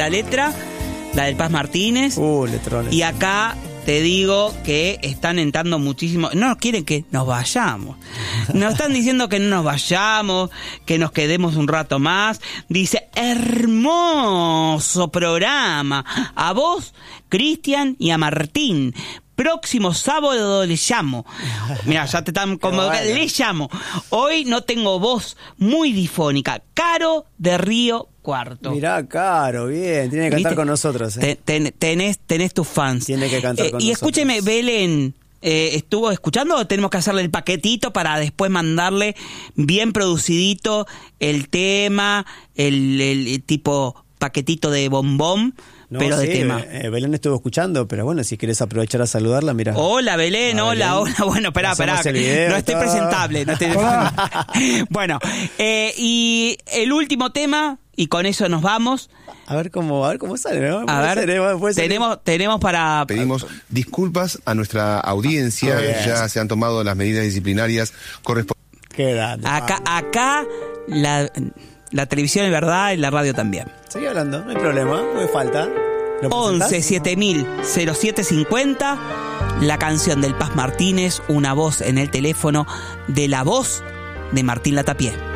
la letra, la del Paz Martínez. Letrones. Y acá te digo que están entrando muchísimo. No quieren que nos vayamos. Nos están diciendo que no nos vayamos, que nos quedemos un rato más. Dice, hermoso programa. A vos, Cristian, y a Martín. Próximo sábado le llamo. Mira, ya te están convocando. Le llamo. Hoy no tengo voz, muy difónica. Caro de Río Cuarto. Mirá, Caro, bien. Tiene que cantar con nosotros. Tenés tus fans. Tiene que cantar con nosotros. Y escúcheme, Belén, ¿estuvo escuchando o tenemos que hacerle el paquetito para después mandarle bien producidito el tema, el tipo paquetito de bombón? No, pero sí, de tema. Belén estuvo escuchando, pero bueno, si querés aprovechar a saludarla, mira. Hola, Belén, hola. Bueno, esperá. No estoy presentable. Bueno, y el último tema, y con eso nos vamos. A ver cómo sale, ¿no? Tenemos para... Pedimos disculpas a nuestra audiencia, ya se han tomado las medidas disciplinarias correspondientes. Qué grande. Acá la televisión es verdad y la radio también. Sigue hablando, no hay problema, no me falta. 11 7000 0750, la canción del Paz Martínez, una voz en el teléfono de la voz de Martín Latapié.